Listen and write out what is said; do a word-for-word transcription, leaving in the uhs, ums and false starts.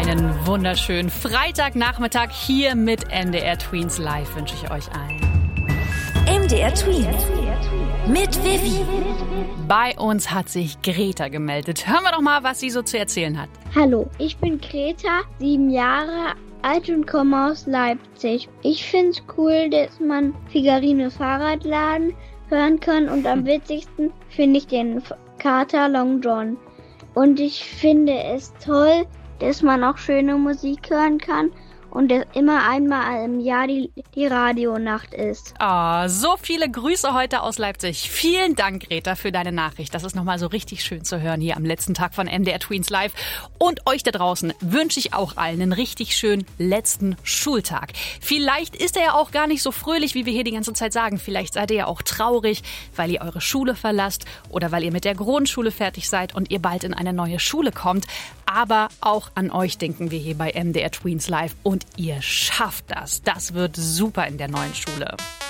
Einen wunderschönen Freitagnachmittag hier mit M D R Tweens Live wünsche ich euch allen. M D R Tweens mit Vivi. Bei uns hat sich Greta gemeldet. Hören wir doch mal, was sie so zu erzählen hat. Hallo, ich bin Greta, sieben Jahre alt und komme aus Leipzig. Ich finde es cool, dass man Figarino Fahrradladen hören kann und am witzigsten finde ich den Kater Long John. Und ich finde es toll, dass man auch schöne Musik hören kann und dass immer einmal im Jahr die, die Radionacht ist. Ah, so viele Grüße heute aus Leipzig. Vielen Dank, Greta, für deine Nachricht. Das ist nochmal so richtig schön zu hören hier am letzten Tag von M D R Tweens Live. Und euch da draußen wünsche ich auch allen einen richtig schönen letzten Schultag. Vielleicht ist er ja auch gar nicht so fröhlich, wie wir hier die ganze Zeit sagen. Vielleicht seid ihr ja auch traurig, weil ihr eure Schule verlasst oder weil ihr mit der Grundschule fertig seid und ihr bald in eine neue Schule kommt. Aber auch an euch denken wir hier bei M D R Tweens Live und ihr schafft das. Das wird super in der neuen Schule.